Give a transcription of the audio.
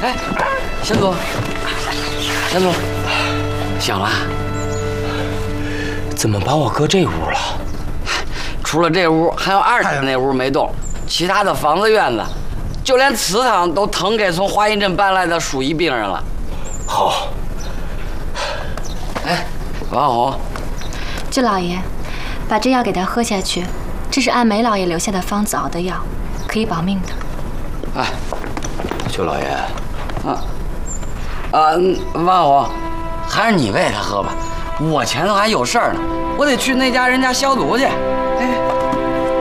哎，贤祖，贤祖，醒了？ 怎么把我搁这屋了？ 除了这屋，还有二太太那屋没动，其他的房子院子，就连祠堂都腾给从华阴镇搬来的鼠疫病人了。 好。 哎，王红， 舅老爷，把这药给他喝下去，这是按梅老爷留下的方子熬的药，可以保命的。 哎， 舅老爷， 王红，还是你喂他喝吧，我前头还有事儿呢，我得去那家人家消毒去。